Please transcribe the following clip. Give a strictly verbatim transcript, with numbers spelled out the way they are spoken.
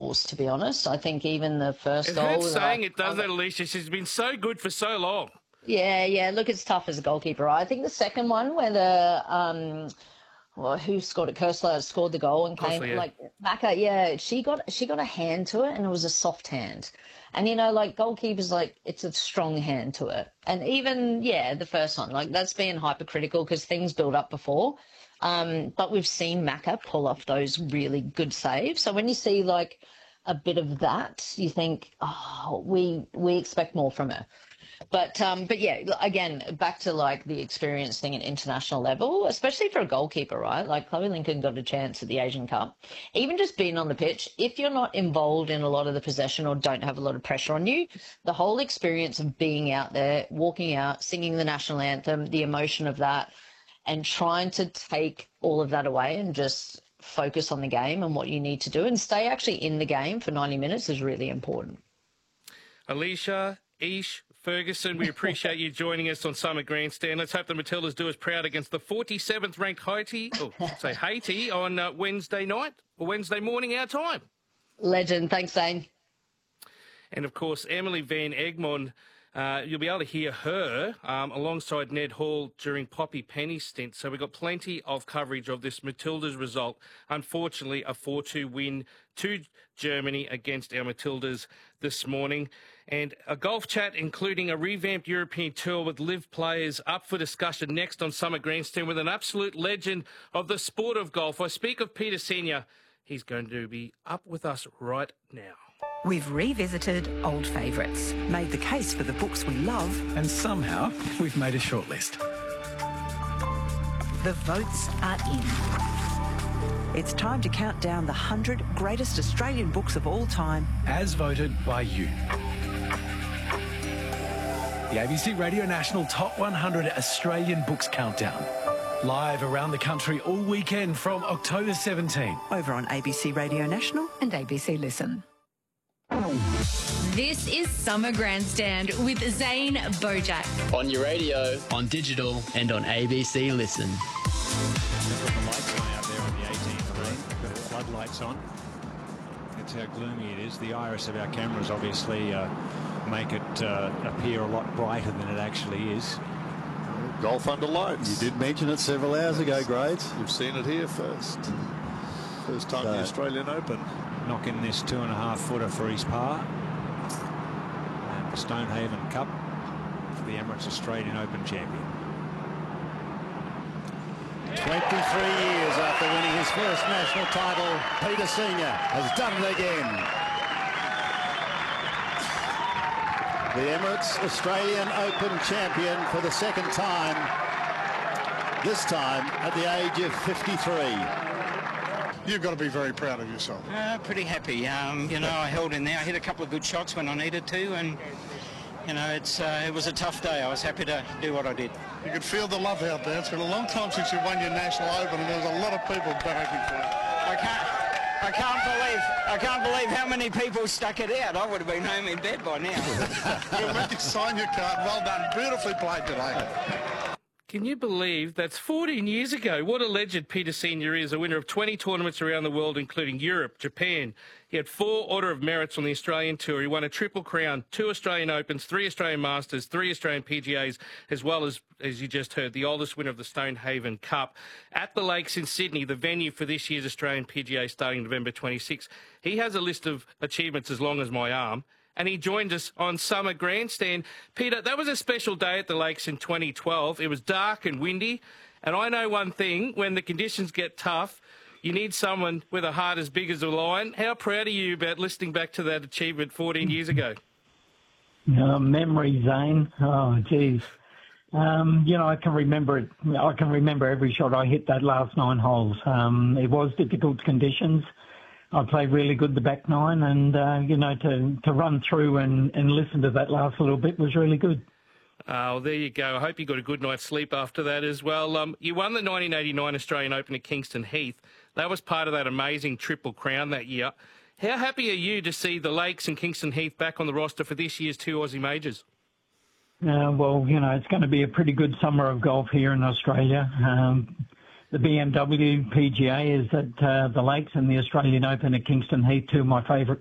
goals, to be honest. I think even the first It goal... hurts saying like, it, doesn't it, Alicia? She's been so good for so long. Yeah, yeah. Look, it's tough as a goalkeeper, right? I think the second one where the... Um, well, who scored it? Kersler scored the goal and came... Kersler, yeah. Like, Macca, yeah, she got, she got a hand to it, and it was a soft hand. And, you know, like, goalkeepers, like, it's a strong hand to it. And even, yeah, the first one, like, that's being hypercritical because things build up before. Um, but we've seen Macca pull off those really good saves. So when you see, like, a bit of that, you think, oh, we we expect more from her. But, um, but yeah, again, back to, like, the experience thing at international level, especially for a goalkeeper, right? Like, Chloe Lincoln got a chance at the Asian Cup. Even just being on the pitch, if you're not involved in a lot of the possession or don't have a lot of pressure on you, the whole experience of being out there, walking out, singing the national anthem, the emotion of that, and trying to take all of that away and just focus on the game and what you need to do and stay actually in the game for ninety minutes is really important. Alicia, Ish, Ferguson, we appreciate you joining us on Summer Grandstand. Let's hope the Matildas do us proud against the forty-seventh ranked Haiti, or say Haiti, on uh, Wednesday night or Wednesday morning our time. Legend. Thanks, Zane. And, of course, Emily Van Egmond, uh, you'll be able to hear her um, alongside Ned Hall during Poppy Penny's stint. So we've got plenty of coverage of this Matildas result. Unfortunately, a four two win to Germany against our Matildas this morning. And a golf chat, including a revamped European tour with live players up for discussion next on Summit Grandstand with an absolute legend of the sport of golf. I speak of Peter Senior He's going to be up with us right now. We've revisited old favourites, made the case for the books we love, and somehow we've made a shortlist. The votes are in. It's time to count down the one hundred greatest Australian books of all time, as voted by you. The A B C Radio National Top one hundred Australian Books Countdown. Live around the country all weekend from October seventeenth. Over on A B C Radio National and A B C Listen. This is Summer Grandstand with Zane Bojack. On your radio, on digital, and on A B C Listen. Got the lights on out there on the eighteenth green. Got the floodlights on. That's how gloomy it is. The iris of our cameras obviously uh, make it uh, appear a lot brighter than it actually is. Golf under lights. You did mention it several hours ago, Grades. You've seen it here first. First time So- the Australian Open. Knocking this two and a half footer for his par. And the Stonehaven Cup for the Emirates Australian Open champion. twenty-three years after winning his first national title, Peter Senior has done it again. The Emirates Australian Open champion for the second time, this time at the age of fifty-three. You've got to be very proud of yourself. Uh, pretty happy. Um, you know, I held in there. I hit a couple of good shots when I needed to, and you know, it's uh, it was a tough day. I was happy to do what I did. You could feel the love out there. It's been a long time since you won your National Open, and there was a lot of people begging for it. I can't, I can't believe, I can't believe how many people stuck it out. I would have been home in bed by now. We'll let you sign your card. Well done. Beautifully played today. Can you believe that's fourteen years ago? What a legend Peter Senior is, a winner of twenty tournaments around the world, including Europe, Japan. He had four Order of Merits on the Australian Tour. He won a Triple Crown, two Australian Opens, three Australian Masters, three Australian P G As, as well as, as you just heard, the oldest winner of the Stonehaven Cup. At the Lakes in Sydney, the venue for this year's Australian P G A starting November twenty-sixth. He has a list of achievements as long as my arm. And he joined us on Summer Grandstand. Peter, that was a special day at the Lakes in twenty twelve. It was dark and windy. And I know one thing, when the conditions get tough, you need someone with a heart as big as a lion. How proud are you about listening back to that achievement fourteen years ago? Uh, memory, Zane. Oh, geez. Um, you know, I can remember it. I can remember every shot I hit that last nine holes. Um, it was difficult conditions. I played really good the back nine, and, uh, you know, to, to run through and, and listen to that last little bit was really good. Oh, well, there you go. I hope you got a good night's sleep after that as well. Um, you won the nineteen eighty-nine Australian Open at Kingston Heath. That was part of that amazing Triple Crown that year. How happy are you to see the Lakes and Kingston Heath back on the roster for this year's two Aussie Majors? Uh, well, you know, it's going to be a pretty good summer of golf here in Australia. Um, The B M W P G A is at uh, the Lakes, and the Australian Open at Kingston Heath, two of my favourite